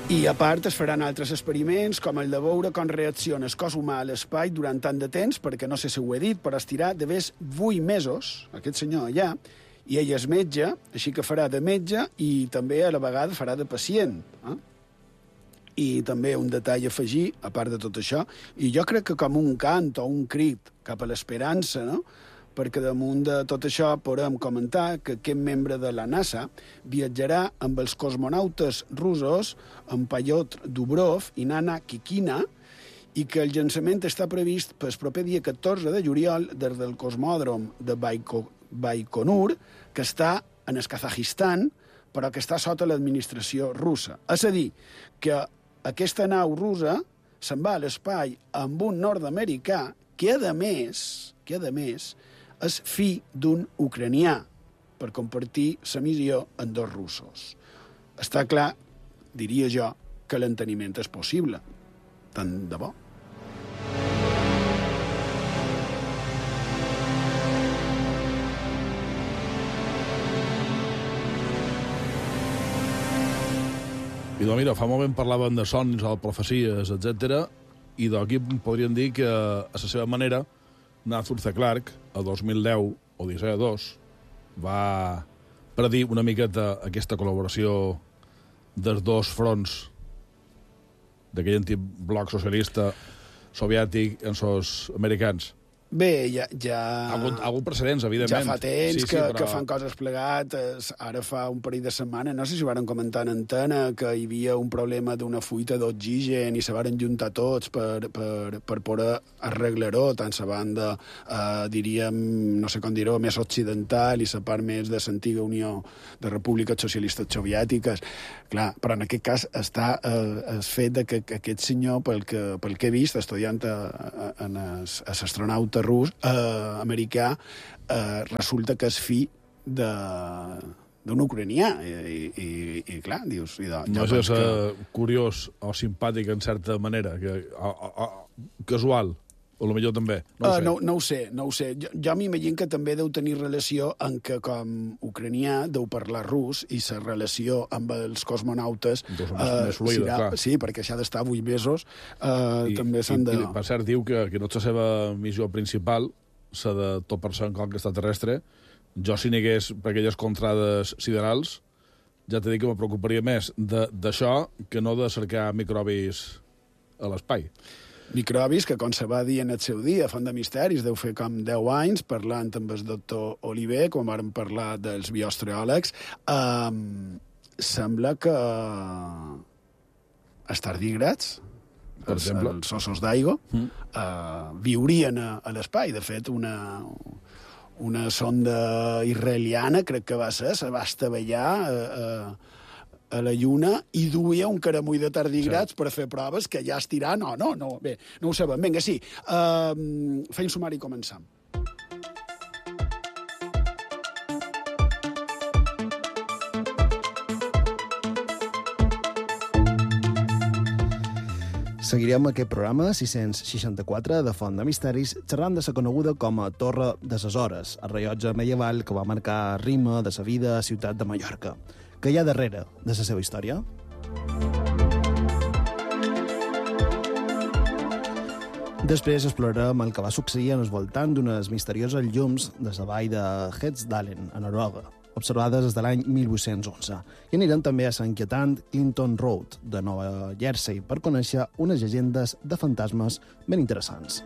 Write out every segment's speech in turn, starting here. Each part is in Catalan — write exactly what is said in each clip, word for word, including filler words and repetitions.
I, a part, es faran altres experiments, com el de veure com reacciona el cos humà a l'espai durant tant de temps, perquè no sé si ho he dit, però estirà de ves vuit mesos, aquest senyor allà, i ell és metge, així que farà de metge i també a la vegada farà de pacient. Eh? I també un detall a afegir, a part de tot això, i jo crec que com un cant o un crit cap a l'esperança, no?, perquè damunt de tot això podem comentar que aquest membre de la NASA viatjarà amb els cosmonautes russos en Pyotr Dubrov i Nana Kikina i que el llançament està previst pel proper dia catorze de juliol des del cosmòdrom de Baiko, Baikonur, que està en el Kazajistan, però que està sota l'administració russa. És a dir, que aquesta nau russa se'n va a l'espai amb un nord-americà que, a més, que, a més, és fill d'un ucranià per compartir la missió amb dos russos. Està clar, diria jo, que l'enteniment és possible. Tant de bo. I doncs mira, fa un moment parlàvem de somnis, de profecies, etcètera, i d'aquí podríem dir que, a la seva manera, Arthur C. Clarke, a dos mil deu, Odissea dos, va predir una miqueta aquesta col·laboració dels dos fronts d'aquell antic bloc socialista soviètic en els americans. Bé, ja... ja... Ha hagut, ha hagut precedents, evidentment. Ja fa temps sí, sí, que, però... que fan coses plegats. Ara fa un parell de setmanes, no sé si ho varen comentar en antena, que hi havia un problema d'una fuita d'oxigen i se varen juntar tots per, per, per poder arreglar-ho, tant la banda, eh, diríem, no sé com dir-ho, més occidental i la part més de l'antiga Unió de Repúbliques Socialistes Soviètiques. Clar, però en aquest cas està eh, el fet de que, que aquest senyor, pel que, pel que he vist, estudiant a, a, a, a l'astronauta rus, eh, americà, eh, resulta que és fill de d'un ucranià. I, i, i clar, dius... I de, no ja és que... curiós o simpàtic en certa manera, que, o, o, casual, o potser també. No ho, uh, sé. No, no ho sé, no ho sé. Jo, jo m'imagino que també deu tenir relació en que com ucranià deu parlar rus i la relació amb els cosmonautes... Doncs més, uh, més fluida, serà, clar. Sí, perquè això ha d'estar vuit mesos, uh, I, també s'han de... I, per cert, diu que, que no és la seva missió principal, la de topar-se en qualque extraterrestre. Jo, si n'hi hagués per aquelles contrades siderals, ja t'he dit que me preocuparia més d'això que no de cercar microbis a l'espai. Microbis que, com se va dir en el seu dia, Font de Misteris, deu fer com deu anys, parlant amb el doctor Oliver, quan vàrem parlar dels bioastreòlegs, um, sembla que els tardígrads, per els, exemple, els ossos d'aigua, mm. uh, viurien a, a l'espai. De fet, una, una sonda israeliana, crec que va ser, se va estavellar uh, a la Lluna i duia un caramull de tardígrads sí. per fer proves que ja es tirà. No, no, no, bé, no ho sabem. Vinga, sí, uh, feim sumari i començam. Seguirem aquest programa sis-cents seixanta-quatre de Font de Misteris xerrant de la coneguda com a Torre de ses Hores, el rellotge medieval que va marcar ritme de la vida a Ciutat de Mallorca. Què hi ha darrere de la seva història? Després explorarem el que va succeir en el voltant d'unes misterioses llums de la vall de Hetsdalen, a Noruega, observades des de l'any mil vuit-cents onze. I anirem també a l'inquietant Clinton Road, de Nova Jersey, per conèixer unes llegendes de fantasmes ben interessants.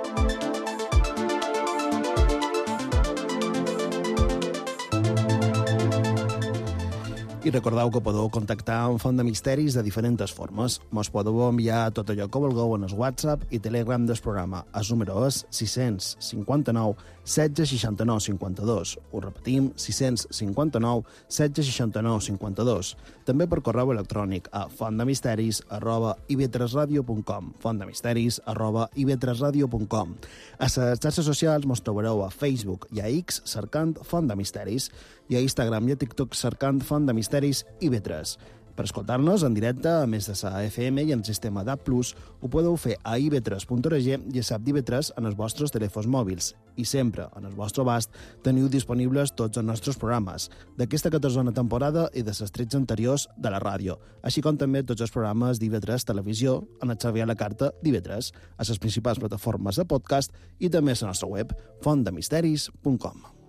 I recordeu que podeu contactar amb Font de Misteris de diferents formes. Mos podeu enviar tot allò que vulgueu en el WhatsApp i Telegram del programa. El número és sis cinquanta-nou setze seixanta-nou cinquanta-dos. Ho repetim, sis cinquanta-nou setze seixanta-nou cinquanta-dos. També per correu electrònic a fontdemisteris arroba i ve tres radio punt com fontdemisteris arroba i ve tres radio punt com. A les xarxes socials mos trobareu a Facebook i a X cercant Font de Misteris i a Instagram i a TikTok cercant Font de Misteris i ve tres. Per escoltar-nos en directe, a més de la F M i en el sistema D A B plus, ho podeu fer a i v tres punt org i a SAP d'I V tres en els vostres telèfons mòbils. I sempre, en el vostre abast, teniu disponibles tots els nostres programes, d'aquesta catorzena temporada i de les tretze anteriors de la ràdio, així com també tots els programes d'I V tres Televisió en el servei a la carta d'I V tres, a les principals plataformes de podcast i també a la nostra web, font de misteris punt com.